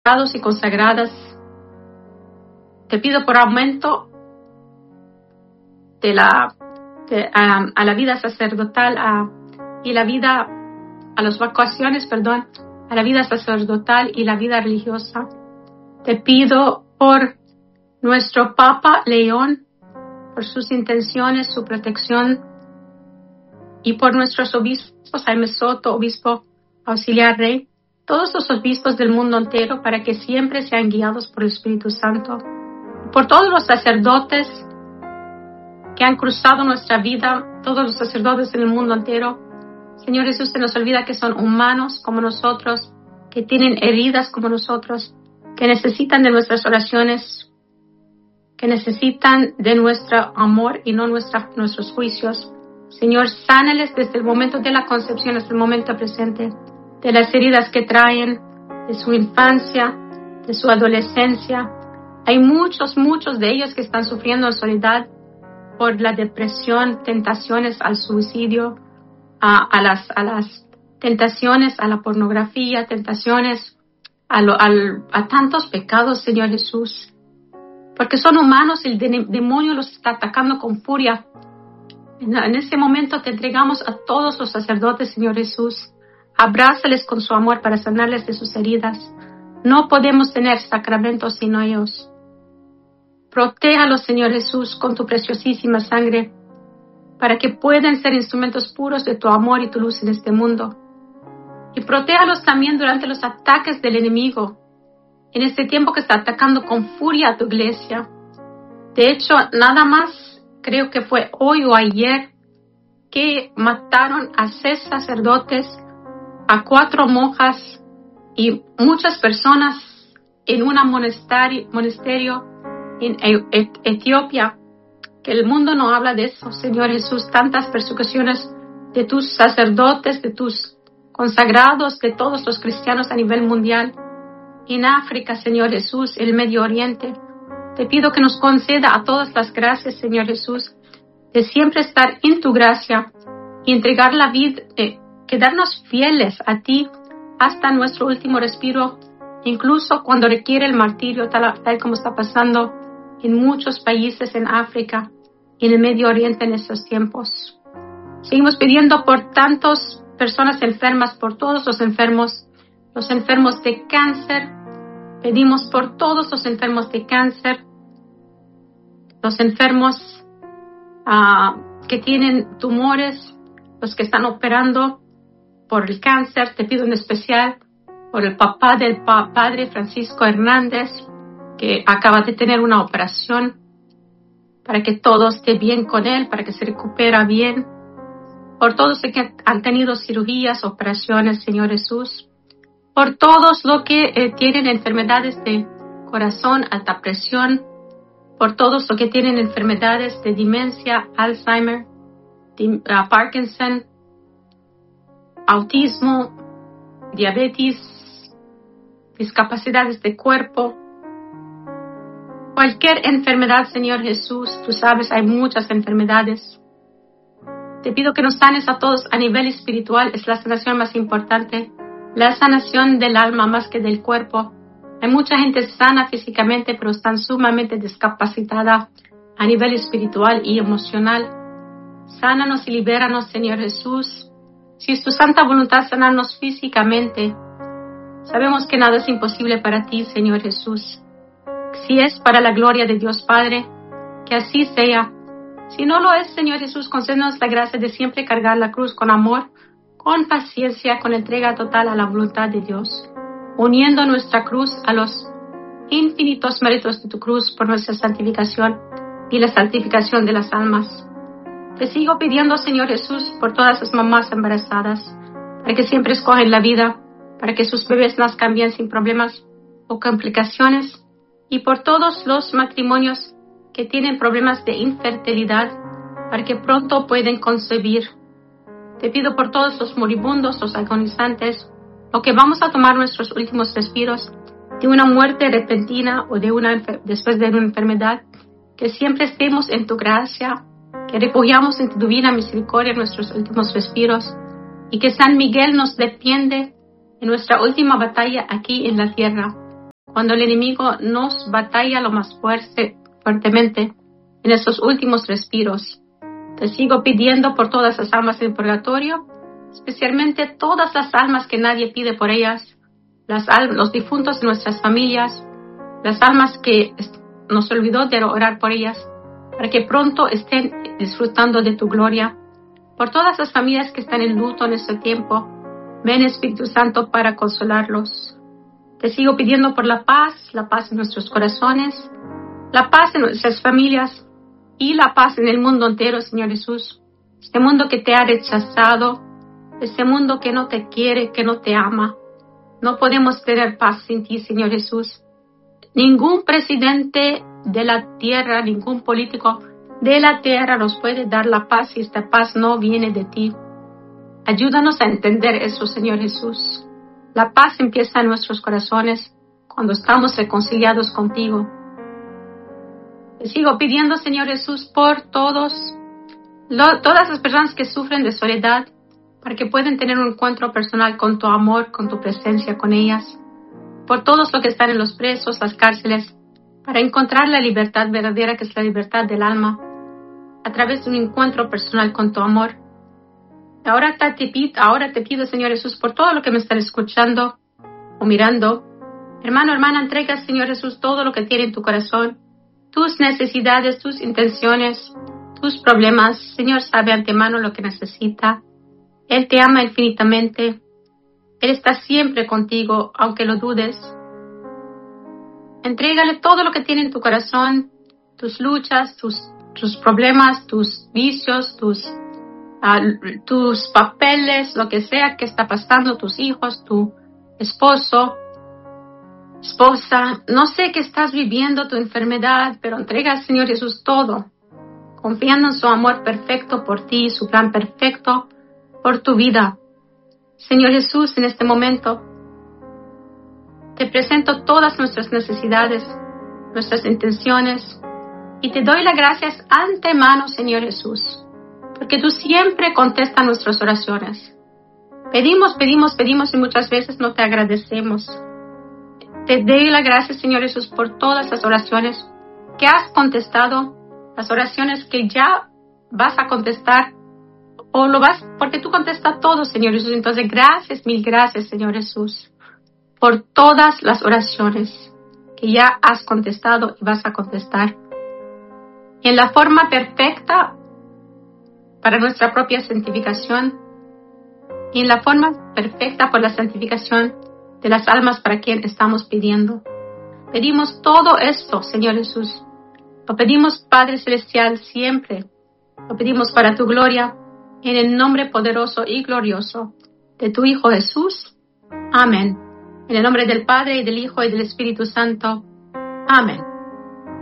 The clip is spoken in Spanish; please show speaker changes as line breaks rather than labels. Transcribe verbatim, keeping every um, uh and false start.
y consagradas. Te pido por aumento de la, de, a, a la vida sacerdotal a, y la vida, a las vacaciones, perdón, a la vida sacerdotal y la vida religiosa. Te pido por nuestro Papa León, por sus intenciones, su protección, y por nuestros obispos, Jaime Soto, obispo auxiliar rey, todos los obispos del mundo entero, para que siempre sean guiados por el Espíritu Santo. Por todos los sacerdotes que han cruzado nuestra vida, todos los sacerdotes en el mundo entero. Señor Jesús, se nos olvida que son humanos como nosotros, que tienen heridas como nosotros, que necesitan de nuestras oraciones, que necesitan de nuestro amor y no nuestra, nuestros juicios. Señor, sánales desde el momento de la concepción hasta el momento presente, de las heridas que traen, de su infancia, de su adolescencia. Hay muchos, muchos de ellos que están sufriendo en soledad por la depresión, tentaciones al suicidio, a, a, las, a las tentaciones a la pornografía, tentaciones a, lo, al, a tantos pecados, Señor Jesús. Porque son humanos, el de, demonio los está atacando con furia. En, en ese momento te entregamos a todos los sacerdotes, Señor Jesús. Abrázales con su amor para sanarles de sus heridas. No podemos tener sacramentos sin ellos. Protéjalos, Señor Jesús, con tu preciosísima sangre, para que puedan ser instrumentos puros de tu amor y tu luz en este mundo. Y protéjalos también durante los ataques del enemigo, en este tiempo que está atacando con furia a tu iglesia. De hecho, nada más, creo que fue hoy o ayer, que mataron a seis sacerdotes, a cuatro monjas y muchas personas en un monasterio, monasterio en Et- Etiopía, que el mundo no habla de eso, Señor Jesús, tantas persecuciones de tus sacerdotes, de tus consagrados, de todos los cristianos a nivel mundial, en África, Señor Jesús, en el Medio Oriente. Te pido que nos conceda a todas las gracias, Señor Jesús, de siempre estar en tu gracia y entregar la vida, eh, quedarnos fieles a ti hasta nuestro último respiro, incluso cuando requiere el martirio, tal, tal como está pasando en muchos países en África y en el Medio Oriente en estos tiempos. Seguimos pidiendo por tantas personas enfermas, por todos los enfermos, los enfermos de cáncer. Pedimos por todos los enfermos de cáncer, los enfermos uh, que tienen tumores, los que están operando por el cáncer. Te pido en especial por el papá del pa- padre Francisco Hernández, que acaba de tener una operación, para que todo esté bien con él, para que se recupere bien. Por todos los que han tenido cirugías, operaciones, Señor Jesús. Por todos los que eh, tienen enfermedades de corazón, alta presión. Por todos los que tienen enfermedades de demencia, Alzheimer, de, uh, Parkinson, autismo, diabetes, discapacidades de cuerpo. Cualquier enfermedad, Señor Jesús, tú sabes, hay muchas enfermedades. Te pido que nos sanes a todos a nivel espiritual, es la sanación más importante, la sanación del alma más que del cuerpo. Hay mucha gente sana físicamente, pero están sumamente discapacitada a nivel espiritual y emocional. Sánanos y libéranos, Señor Jesús. Si es tu santa voluntad sanarnos físicamente, sabemos que nada es imposible para ti, Señor Jesús. Si es para la gloria de Dios Padre, que así sea. Si no lo es, Señor Jesús, concédenos la gracia de siempre cargar la cruz con amor, con paciencia, con entrega total a la voluntad de Dios, uniendo nuestra cruz a los infinitos méritos de tu cruz por nuestra santificación y la santificación de las almas. Te sigo pidiendo, Señor Jesús, por todas las mamás embarazadas, para que siempre escogen la vida, para que sus bebés nazcan bien sin problemas o complicaciones, y por todos los matrimonios que tienen problemas de infertilidad, para que pronto puedan concebir. Te pido por todos los moribundos, los agonizantes, o que vamos a tomar nuestros últimos respiros de una muerte repentina o de una después de una enfermedad, que siempre estemos en tu gracia, que refugiamos en tu divina misericordia nuestros últimos respiros, y que San Miguel nos defiende en nuestra última batalla aquí en la tierra. cuando el enemigo nos batalla lo más fuerte, fuertemente en estos últimos respiros. Te sigo pidiendo por todas las almas en purgatorio, especialmente todas las almas que nadie pide por ellas, las al- los difuntos de nuestras familias, las almas que nos olvidó de orar por ellas, para que pronto estén disfrutando de tu gloria. Por todas las familias que están en luto en este tiempo, ven Espíritu Santo para consolarlos. Te sigo pidiendo por la paz, la paz en nuestros corazones, la paz en nuestras familias y la paz en el mundo entero, Señor Jesús. Este mundo que te ha rechazado, este mundo que no te quiere, que no te ama. No podemos tener paz sin ti, Señor Jesús. Ningún presidente de la tierra, ningún político de la tierra nos puede dar la paz si esta paz no viene de ti. Ayúdanos a entender eso, Señor Jesús. La paz empieza en nuestros corazones cuando estamos reconciliados contigo. Te sigo pidiendo, Señor Jesús, por todos, lo, todas las personas que sufren de soledad, para que puedan tener un encuentro personal con tu amor, con tu presencia con ellas. Por todos los que están en los presos, las cárceles, para encontrar la libertad verdadera, que es la libertad del alma, a través de un encuentro personal con tu amor. Ahora te pido, ahora te pido, Señor Jesús, por todo lo que me están escuchando o mirando. Hermano, hermana, entrega, Señor Jesús, todo lo que tiene en tu corazón, tus necesidades, tus intenciones, tus problemas. Señor sabe antemano lo que necesita. Él te ama infinitamente. Él está siempre contigo, aunque lo dudes. Entrégale todo lo que tiene en tu corazón, tus luchas, tus, tus problemas, tus vicios, tus, uh, tus papeles, lo que sea que está pasando, tus hijos, tu esposo, esposa. No sé qué estás viviendo, tu enfermedad, pero entrega al Señor Jesús todo, confiando en su amor perfecto por ti, su plan perfecto por tu vida. Señor Jesús, en este momento te presento todas nuestras necesidades, nuestras intenciones, y te doy las gracias antemano, Señor Jesús, porque tú siempre contestas nuestras oraciones. Pedimos, pedimos, pedimos y muchas veces no te agradecemos. Te doy las gracias, Señor Jesús, por todas las oraciones que has contestado, las oraciones que ya vas a contestar, o lo vas, porque tú contestas todo, Señor Jesús. Entonces, gracias, mil gracias, Señor Jesús, por todas las oraciones que ya has contestado y vas a contestar. Y en la forma perfecta para nuestra propia santificación, y en la forma perfecta por la santificación de las almas para quien estamos pidiendo. Pedimos todo esto, Señor Jesús. Lo pedimos, Padre Celestial, siempre. Lo pedimos para tu gloria, en el nombre poderoso y glorioso de tu Hijo Jesús. Amén. En el nombre del Padre, y del Hijo, y del Espíritu Santo. Amén.